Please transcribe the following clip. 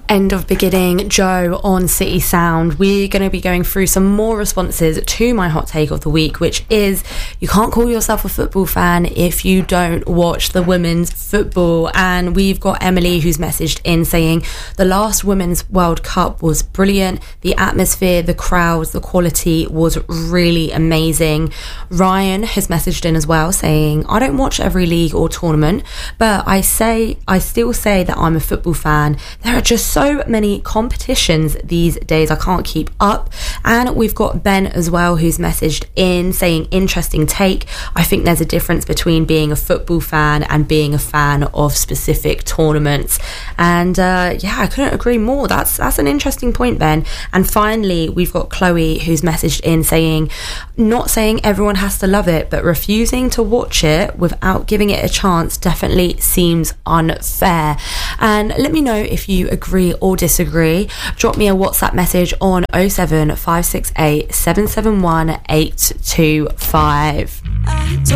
End of beginning, Joe on City Sound. We're going to be going through some more responses to my hot take of the week, which is you can't call yourself a football fan if you don't watch the women's football. And we've got Emily who's messaged in saying the last Women's World Cup was brilliant. The atmosphere, the crowds, the quality was really amazing. Ryan has messaged in as well saying I don't watch every league or tournament, but I still say that I'm a football fan. There are just so many competitions these days, I can't keep up. And we've got Ben as well who's messaged in saying interesting take. I think there's a difference between being a football fan and being a fan of specific tournaments. And I couldn't agree more. That's an interesting point, Ben. And finally we've got Chloe who's messaged in saying not saying everyone has to love it, but refusing to watch it without giving it a chance definitely seems unfair. And let me know if you agree or disagree. Drop me a WhatsApp message on 07568 771 825.